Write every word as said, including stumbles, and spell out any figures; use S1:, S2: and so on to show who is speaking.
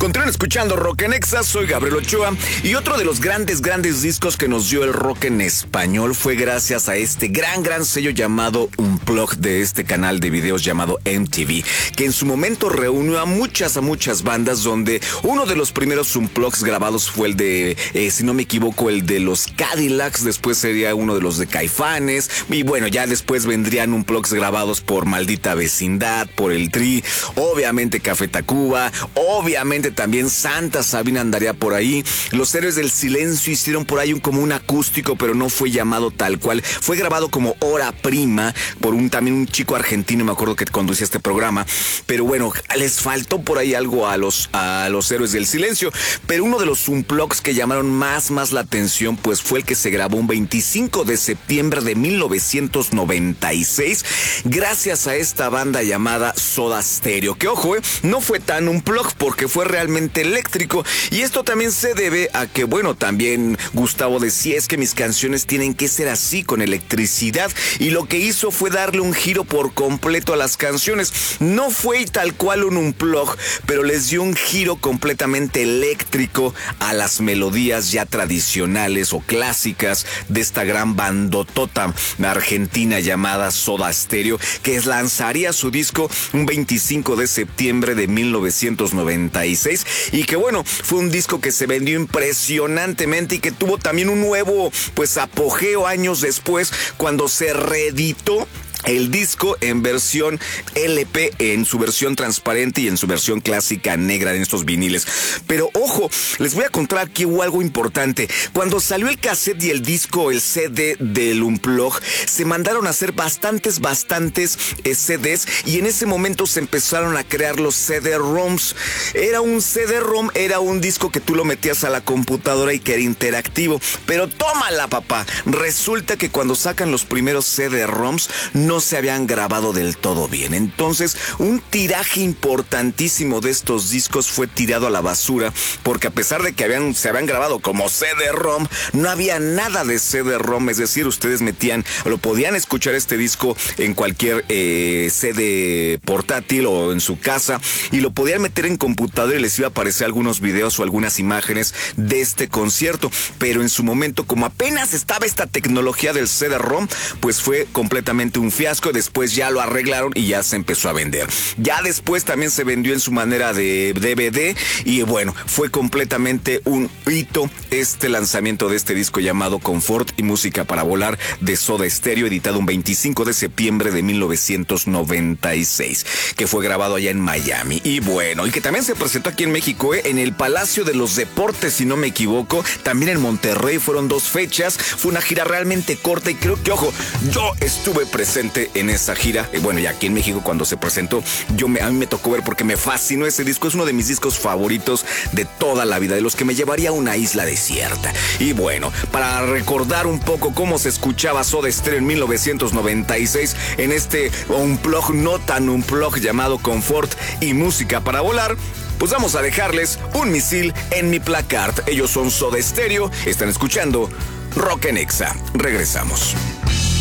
S1: Continúen escuchando Rock en Exa, soy Gabriel Ochoa y otro de los grandes, grandes discos que nos dio el rock en español fue gracias a este gran, gran sello llamado Unplugged de este canal de videos llamado M T V, que en su momento reunió a muchas, a muchas bandas, donde uno de los primeros Unplugged grabados fue el de, eh, si no me equivoco, el de los Cadillacs, después sería uno de los de Caifanes, y bueno, ya después vendrían Unplugged grabados por Maldita Vecindad, por el Tri, obviamente Café Tacuba, obviamente también Santa Sabina andaría por ahí. Los Héroes del Silencio hicieron por ahí un como un acústico, pero no fue llamado tal cual. Fue grabado como Hora Prima por un también un chico argentino, me acuerdo que conducía este programa. Pero bueno, les faltó por ahí algo a los a los Héroes del Silencio. Pero uno de los Unplugged que llamaron más más la atención, pues fue el que se grabó un veinticinco de septiembre de mil novecientos noventa y seis, gracias a esta banda llamada Soda Stereo. Que ojo, eh, no fue tan Unplugged porque fue realmente eléctrico, y esto también se debe a que, bueno, también Gustavo decía, es que mis canciones tienen que ser así, con electricidad, y lo que hizo fue darle un giro por completo a las canciones. No fue tal cual un Unplugged, pero les dio un giro completamente eléctrico a las melodías ya tradicionales o clásicas de esta gran bandotota argentina llamada Soda Stereo, que lanzaría su disco un veinticinco de septiembre de mil novecientos noventa y seis, y que bueno, fue un disco que se vendió impresionantemente y que tuvo también un nuevo pues apogeo años después, cuando se reeditó el disco en versión L P, en su versión transparente y en su versión clásica negra en estos viniles. Pero ojo, les voy a contar aquí algo importante. Cuando salió el cassette y el disco, el C D del Unplugged, se mandaron a hacer bastantes, bastantes eh, C Ds, y en ese momento se empezaron a crear los C D-ROMs. Era un C D-ROM, era un disco que tú lo metías a la computadora y que era interactivo. Pero tómala, papá. Resulta que cuando sacan los primeros C D-ROMs, no se habían grabado del todo bien. Entonces, un tiraje importantísimo de estos discos fue tirado a la basura, porque a pesar de que habían, se habían grabado como C D-ROM, no había nada de C D-ROM. Es decir, ustedes metían, lo podían escuchar este disco en cualquier eh, C D portátil o en su casa, y lo podían meter en computadora y les iba a aparecer algunos videos o algunas imágenes de este concierto. Pero en su momento, como apenas estaba esta tecnología del C D-ROM, pues fue completamente un fiasco. Después ya lo arreglaron y ya se empezó a vender. Ya después también se vendió en su manera de D V D, y bueno, fue completamente un hito este lanzamiento de este disco llamado Confort y Música para Volar de Soda Stereo, editado un veinticinco de septiembre de mil novecientos noventa y seis, que fue grabado allá en Miami. Y bueno, y que también se presentó aquí en México, eh, en el Palacio de los Deportes, si no me equivoco, también en Monterrey. Fueron dos fechas, fue una gira realmente corta, y creo que, ojo, yo estuve presente en esa gira. Eh, bueno, y aquí en México cuando se presentó, yo me, a mí me tocó ver porque me fascinó ese disco. Es uno de mis discos favoritos de toda la vida, de los que me llevaría a una isla desierta. Y bueno, para recordar un poco cómo se escuchaba Soda Stereo en mil novecientos noventa y seis, en este Unplugged, no tan Unplugged, llamado Confort y Música para Volar, pues vamos a dejarles un misil en mi placard. Ellos son Soda Stereo, están escuchando Rock en Exa. Regresamos.